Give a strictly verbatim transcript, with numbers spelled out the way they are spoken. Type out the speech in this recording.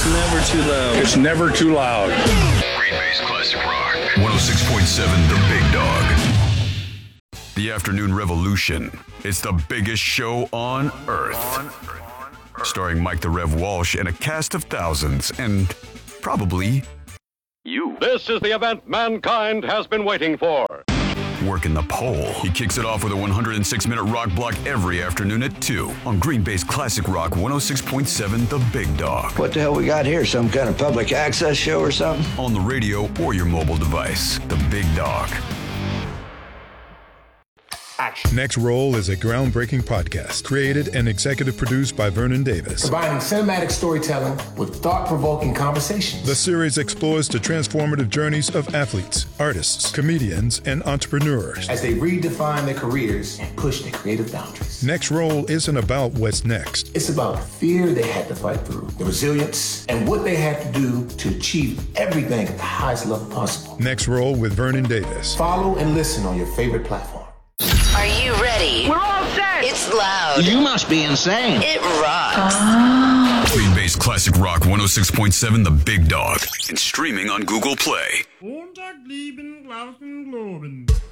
It's never too loud. It's never too loud. Green Bay's Classic Rock. one oh six point seven The Big Dog. The Afternoon Revolution. It's the biggest show on Earth. Starring Mike the Rev Walsh and a cast of thousands, and probably you. This is the event mankind has been waiting for. Working the pole. He kicks it off with a one hundred six minute rock block every afternoon at two on Green Bay's Classic Rock one oh six point seven The Big Dog. What the hell we got here? Some kind of public access show or something? On the radio or your mobile device. The Big Dog. Action. Next Roll is a groundbreaking podcast created and executive produced by Vernon Davis. Combining cinematic storytelling with thought-provoking conversations. The series explores the transformative journeys of athletes, artists, comedians, and entrepreneurs as they redefine their careers and push their creative boundaries. Next Roll isn't about what's next. It's about the fear they had to fight through, the resilience, and what they had to do to achieve everything at the highest level possible. Next Roll with Vernon Davis. Follow and listen on your favorite platform. Are you ready? We're all set. It's loud. You must be insane. It rocks. Oh. Green Bay's Classic Rock one oh six point seven The Big Dog. And streaming on Google Play. Montag, lieben, glauben, globen.